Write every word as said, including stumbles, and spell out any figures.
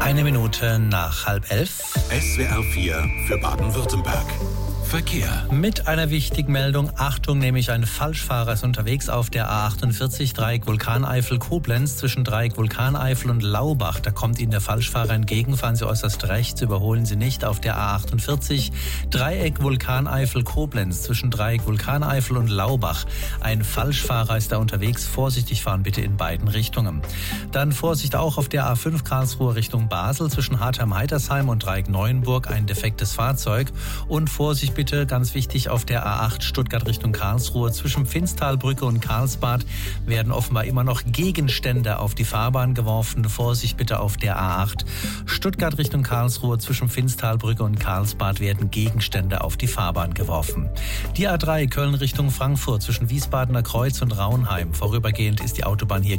Eine Minute nach halb elf. S W R vier für Baden-Württemberg. Verkehr. Mit einer wichtigen Meldung. Achtung, nämlich ein Falschfahrer ist unterwegs auf der A achtundvierzig, Dreieck Vulkaneifel-Koblenz zwischen Dreieck Vulkaneifel und Laubach. Da kommt Ihnen der Falschfahrer entgegen. Fahren Sie äußerst rechts, überholen Sie nicht auf der A achtundvierzig, Dreieck Vulkaneifel-Koblenz zwischen Dreieck Vulkaneifel und Laubach. Ein Falschfahrer ist da unterwegs. Vorsichtig fahren bitte in beiden Richtungen. Dann Vorsicht auch auf der A fünf Karlsruhe Richtung Basel zwischen Hartheim-Heitersheim und Dreieck Neuenburg. Ein defektes Fahrzeug. Und Vorsicht bitte, ganz wichtig, auf der A acht Stuttgart Richtung Karlsruhe zwischen Pfinztalbrücke und Karlsbad werden offenbar immer noch Gegenstände auf die Fahrbahn geworfen. Vorsicht bitte auf der A acht Stuttgart Richtung Karlsruhe zwischen Pfinztalbrücke und Karlsbad werden Gegenstände auf die Fahrbahn geworfen. Die A drei Köln Richtung Frankfurt zwischen Wiesbadener Kreuz und Raunheim. Vorübergehend ist die Autobahn hier